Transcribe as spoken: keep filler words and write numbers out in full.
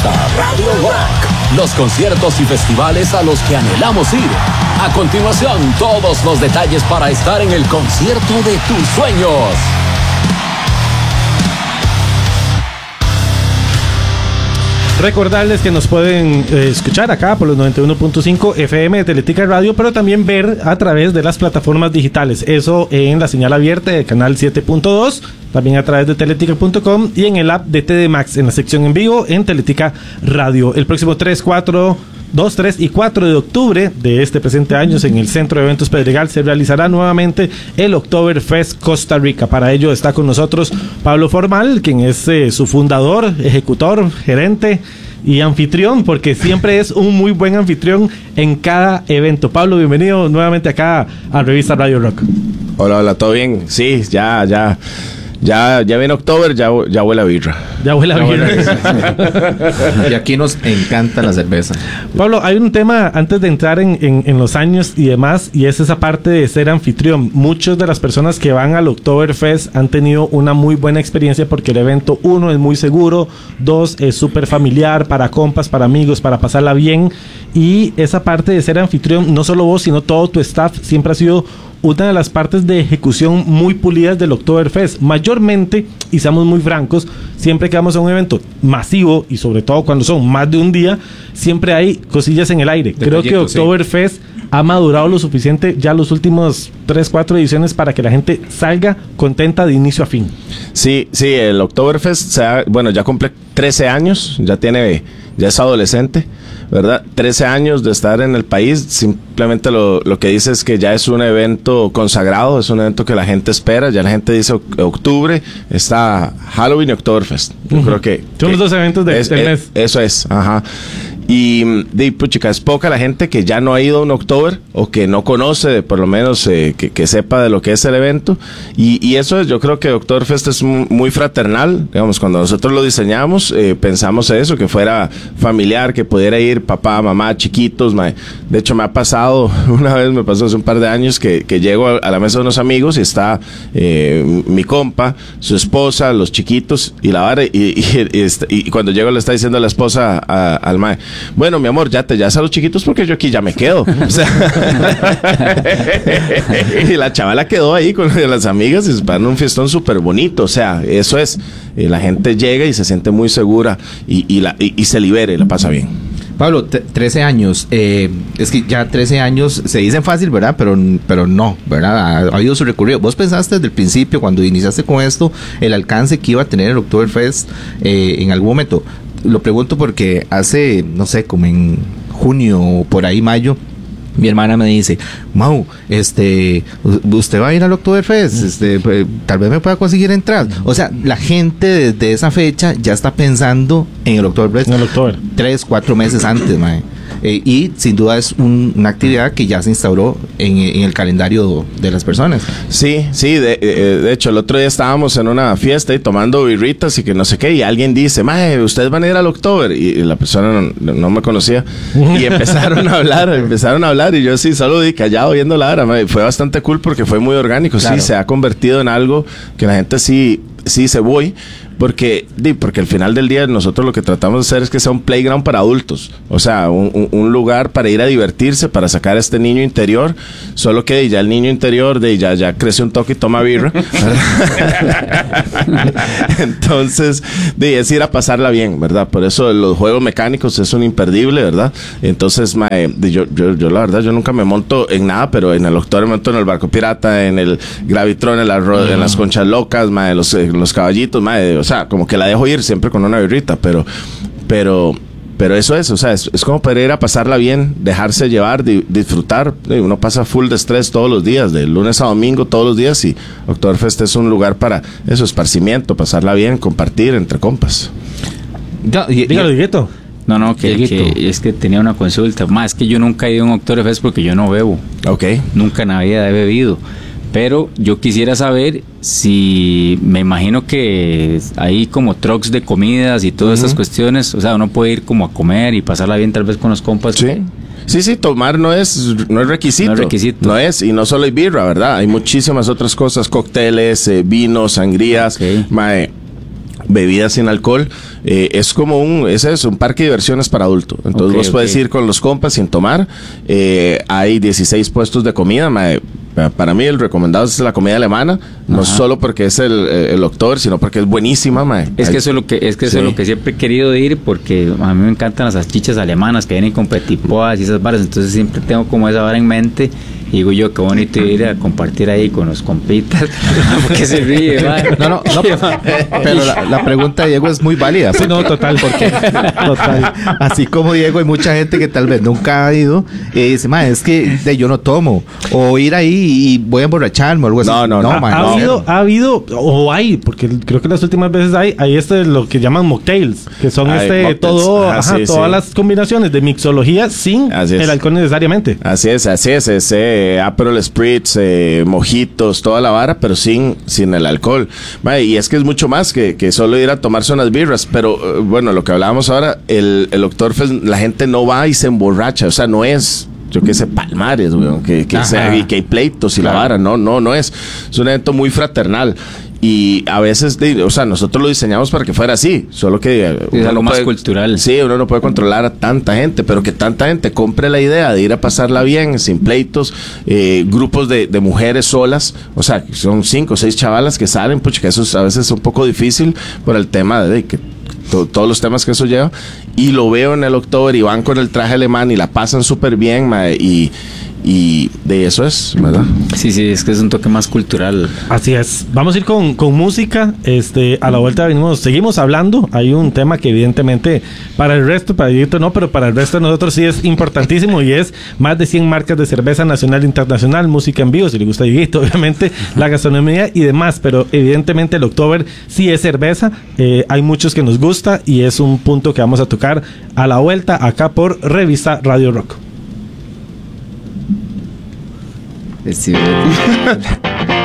Revista Radio Rock. Los conciertos y festivales a los que anhelamos ir. A continuación, todos los detalles para estar en el concierto de tus sueños. Recordarles que nos pueden eh, escuchar acá por los noventa y uno punto cinco F M de Teletica Radio, pero también ver a través de las plataformas digitales. Eso en la señal abierta de canal siete punto dos, también a través de teletica punto com y en el app de T D Max, en la sección en vivo en Teletica Radio. El próximo tres, cuatro, dos, tres y cuatro de octubre de este presente año en el Centro de Eventos Pedregal se realizará nuevamente el Oktoberfest Costa Rica. Para ello está con nosotros Pablo Formal, quien es eh, su fundador, ejecutor, gerente y anfitrión, porque siempre es un muy buen anfitrión en cada evento. Pablo, bienvenido nuevamente acá a Revista Radio Rock. Hola, hola, ¿todo bien? Sí, ya, ya. Ya, ya viene octubre, ya, ya huele a birra. Ya huele a birra. Y aquí nos encanta la cerveza. Pablo, hay un tema antes de entrar en, en, en los años y demás, y es esa parte de ser anfitrión. Muchas de las personas que van al Oktoberfest han tenido una muy buena experiencia porque el evento, uno, es muy seguro, dos, es súper familiar, para compas, para amigos, para pasarla bien. Y esa parte de ser anfitrión, no solo vos, sino todo tu staff, siempre ha sido una de las partes de ejecución muy pulidas del Oktoberfest. Mayormente, y seamos muy francos, siempre que vamos a un evento masivo, y sobre todo cuando son más de un día, siempre hay cosillas en el aire. De Creo que Oktoberfest sí. ha madurado lo suficiente ya los últimos tres, cuatro ediciones para que la gente salga contenta de inicio a fin. Sí, sí, el Oktoberfest, se ha, bueno, ya cumple trece años, ya tiene, ya es adolescente, ¿verdad? trece años de estar en el país. Simplemente lo, lo que dice es que ya es un evento consagrado, es un evento que la gente espera. Ya la gente dice octubre, está Halloween y Oktoberfest. Yo uh-huh. creo que... Son que los dos eventos de es, este mes. Es, eso es, ajá. Y, de, pues, chica, es poca la gente que ya no ha ido a un Oktober o que no conoce, por lo menos, eh, que, que sepa de lo que es el evento. Y, y eso es, yo creo que Oktoberfest es muy fraternal. Digamos, cuando nosotros lo diseñamos, eh, pensamos eso, que fuera familiar, que pudiera ir papá, mamá, chiquitos. Ma. De hecho, me ha pasado, una vez me pasó hace un par de años, que, que llego a, a la mesa de unos amigos y está eh, mi compa, su esposa, los chiquitos y la vara. Y, y, y, y, y cuando llego le está diciendo a la esposa a, al mae: bueno, mi amor, ya te llevas a los chiquitos porque yo aquí ya me quedo. O sea, y la chavala quedó ahí con las amigas y se van a un fiestón súper bonito. O sea, eso es. Eh, la gente llega y se siente muy segura y, y, la, y, y se libera y la pasa bien. Pablo, t- trece años. Eh, es que ya trece años se dicen fácil, ¿verdad? Pero, pero no, ¿verdad? Ha, ha habido su recorrido. ¿Vos pensaste desde el principio, cuando iniciaste con esto, el alcance que iba a tener el Oktoberfest eh, en algún momento? Lo pregunto porque hace, no sé, como en junio o por ahí mayo, mi hermana me dice: Mau, este, usted va a ir al Oktoberfest, este, pues, tal vez me pueda conseguir entrar. O sea, la gente desde esa fecha ya está pensando en el Oktoberfest. En el Oktober. Tres, cuatro meses antes, mae. Eh, y sin duda es un, una actividad que ya se instauró en, en el calendario de las personas. Sí, sí, de, de hecho el otro día estábamos en una fiesta y tomando birritas y que no sé qué, y alguien dice: mae, ustedes van a ir al Oktober, y, y la persona no, no me conocía y empezaron a hablar, empezaron a hablar y yo sí, solo di callado viendo la hora. Mae, fue bastante cool porque fue muy orgánico. Claro. Sí, se ha convertido en algo que la gente sí, sí se voy. Porque, porque al final del día nosotros lo que tratamos de hacer es que sea un playground para adultos. O sea, un, un lugar para ir a divertirse, para sacar a este niño interior. Solo que ya el niño interior de ya, ya crece un toque y toma birra. Entonces, de, es ir a pasarla bien, ¿verdad? Por eso los juegos mecánicos es un imperdible, ¿verdad? Entonces, mae, de, yo, yo, yo la verdad, yo nunca me monto en nada, pero en el Oktober me monto en el barco pirata, en el Gravitron, en, la, en las conchas locas, mae, los, los caballitos, mae, o sea, O sea, como que la dejo ir siempre con una birrita, pero, pero, pero eso es, o sea, es, es como para ir a pasarla bien, dejarse llevar, di, disfrutar. Uno pasa full de estrés todos los días, de lunes a domingo, todos los días, y Oktoberfest es un lugar para eso, esparcimiento, pasarla bien, compartir entre compas. Ya, y, Dígalo, Dieguito. No, no, que, que es que tenía una consulta. Más que yo nunca he ido a un Oktoberfest porque yo no bebo. Ok. Nunca en la vida he bebido. Pero yo quisiera saber si, me imagino que hay como trucks de comidas y todas uh-huh. estas cuestiones, o sea, uno puede ir como a comer y pasarla bien tal vez con los compas. Sí. Sí, sí, tomar no es no es requisito. No es requisito. No es, y no solo hay birra, ¿verdad? Hay muchísimas otras cosas, cócteles, eh, vinos, sangrías. Okay. Mae, bebidas sin alcohol. Eh, es como un, es eso, un parque de diversiones para adultos. Entonces Okay, vos okay. puedes ir con los compas sin tomar. Eh, hay dieciséis puestos de comida. mae. Para mí el recomendado es la comida alemana, no Ajá. solo porque es el, el Oktober, sino porque es buenísima. mae. Es Hay- que eso es lo que es que eso Sí. es lo que siempre he querido ir, porque a mí me encantan las salchichas alemanas que vienen con petipoas y esas varas, entonces siempre tengo como esa vara en mente y digo yo qué bonito ir a compartir ahí con los compitas. Porque se ríe, man. No, no, no, pero la, la pregunta de Diego es muy válida. Sí, no, total, porque total. Así como Diego, hay mucha gente que tal vez nunca ha ido y dice, ma, es que de, yo no tomo. O ir ahí y voy a emborracharme o algo así. No, no, no. ha, ma, ha no. habido, ha habido, o hay, porque creo que las últimas veces hay, hay este lo que llaman mocktails, que son Hay este mocktails. todo, Ajá, ajá, sí, todas sí. las combinaciones de mixología sin Así es. el alcohol necesariamente. Así es, así es, es eh, Aperol Spritz, eh, mojitos, toda la vara, pero sin, sin el alcohol. Mae, y es que es mucho más que, que solo ir a tomarse unas birras, pero eh, bueno, lo que hablábamos ahora, el, el Oktoberfest, la gente no va y se emborracha, o sea, no es, yo qué sé, palmares, weón, que, que, Ajá. sea- y que hay pleitos y Claro. la vara, no, no, no es, es un evento muy fraternal. Y a veces, de- o sea, nosotros lo diseñamos para que fuera así, solo que eh, Es algo más cultural. Sí, uno no puede controlar a tanta gente, pero que tanta gente compre la idea de ir a pasarla bien, sin pleitos, eh, grupos de, de mujeres solas, o sea, son cinco o seis chavalas que salen, pues que eso es, a veces es un poco difícil por el tema de que to- todos los temas que eso lleva, y lo veo en el Oktober y van con el traje alemán y la pasan súper bien, mae, y, y de eso es, ¿verdad? Sí, sí, es que es un toque más cultural. Así es. Vamos a ir con, con música. Este, a la vuelta venimos, seguimos hablando. Hay un tema que evidentemente para el resto, para Dieguito no, pero para el resto de nosotros sí es importantísimo y es más de cien marcas de cerveza nacional e internacional, música en vivo, si le gusta a Dieguito, obviamente, la gastronomía y demás, pero evidentemente el Oktober sí es cerveza. Eh, hay muchos que nos gusta y es un punto que vamos a tocar a la vuelta acá por Revista Radio Rock. Sí,